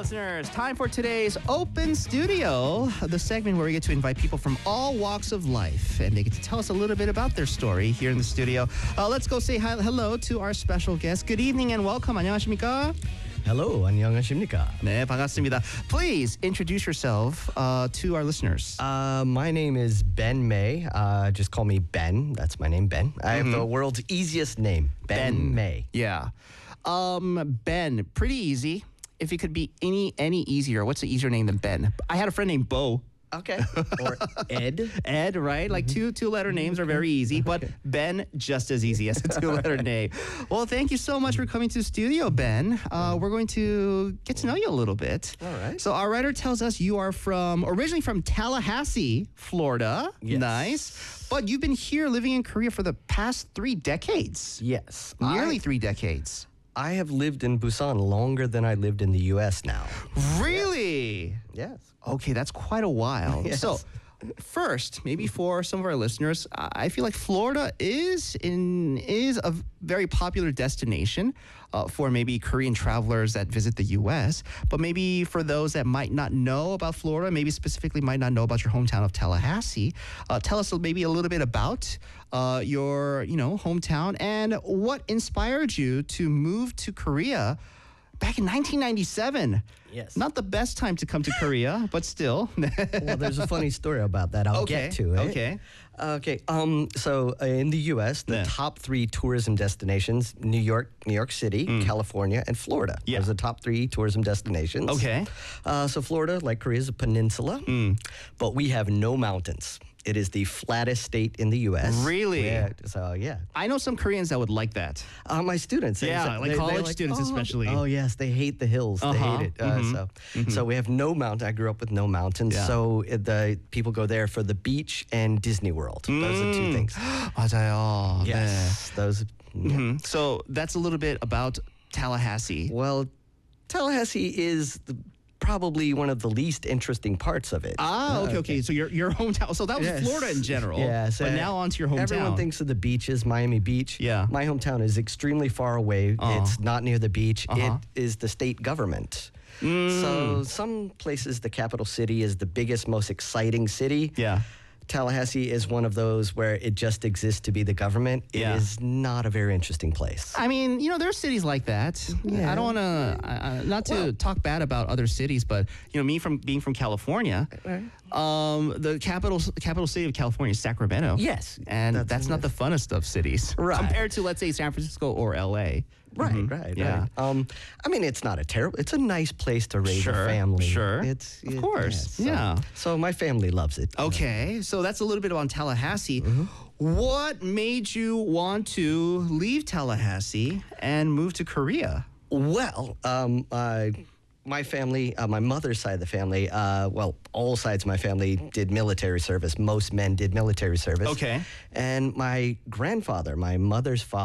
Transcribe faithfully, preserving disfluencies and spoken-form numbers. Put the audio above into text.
listeners. Time for today's Open Studio, the segment where we get to invite people from all walks of life, and they get to tell us a little bit about their story here in the studio. Uh, let's go say hi, hello to our special guest. Good evening and welcome. 안녕하십니까? Hello, 안녕하십니까? 네, 반갑습니다. Please introduce yourself uh, to our listeners. Uh, my name is Ben May. Uh, just call me Ben. That's my name, Ben. I have the world's easiest name, Ben, Ben. May. Yeah. Um, Ben, pretty easy. If it could be any any easier, what's an easier name than Ben? I had a friend named Bo. Okay. Or Ed. Ed, right? Like two two-letter names are very easy, but Ben, just as easy as a two-letter name. Well, thank you so much for coming to the studio, Ben. Uh, we're going to get to know you a little bit. All right. So our writer tells us you are from, originally from Tallahassee, Florida. Yes. Nice. But you've been here living in Korea for the past three decades. Yes. Nearly I, three decades. I have lived in Busan longer than I lived in the U S now. Really? Yes. Okay, that's quite a while. Yes. So, first, maybe for some of our listeners, I feel like Florida is in is a very popular destination uh, for maybe Korean travelers that visit the U S. But maybe for those that might not know about Florida, maybe specifically might not know about your hometown of Tallahassee, uh, tell us maybe a little bit about uh, your you know hometown and what inspired you to move to Korea back in nineteen ninety-seven. Yes. Not the best time to come to Korea, but still. Well, there's a funny story about that. I'll Okay, get to it. okay. Okay. Um. So uh, in the U S, the Yeah. top three tourism destinations: New York, New York City, California, and Florida. Yeah. Those are the top three tourism destinations. Okay. Uh, so Florida, like Korea, is a peninsula, but we have no mountains. It is the flattest state in the U S. Really? Yeah. So yeah. I know some Koreans that would like that. Uh, my students. they- Yeah, they- like they college like, students "Oh, especially." Oh yes, they hate the hills. Uh-huh, They hate it. Uh, So, so we have no mountain. I grew up with no mountains. Yeah. So uh, the people go there for the beach and Disney World. Those are two things. 맞아요. Yes, those. 네. Mhm. So that's a little bit about Tallahassee. Well, Tallahassee is the, probably one of the least interesting parts of it. Ah, okay, okay. So your your hometown. So that was Yes. Florida in general. Yes, But uh, now on to your hometown. Everyone thinks of the beaches, Miami Beach. Yeah. My hometown is extremely far away. Uh-huh. It's not near the beach. Uh-huh. It is the state government. Mm. So some places, the capital city is the biggest, most exciting city. Yeah. Tallahassee is one of those where it just exists to be the government. It Yeah. is not a very interesting place. I mean, you know, there are cities like that. Yeah. I don't want to, uh, not to Well- talk bad about other cities, but you know, me from being from California, um, the capital capital city of California is Sacramento. Yes, and that's, that's- not the funnest of cities, Right. Compared to, let's say, San Francisco or L A. Right, Mhm. right, Yeah. right. Um, I mean, it's not a terrible. It's a nice place to raise Sure, a family. sure. It's Of it- course, so, yeah. So my family loves it. Okay, so that's a little bit about Tallahassee. Mm-hmm. What made you want to leave Tallahassee and move to Korea? Well, um, uh, my family, uh, my mother's side of the family, uh, well, all sides of my family did military service. Most men did military service. Okay. And my grandfather, my mother's father.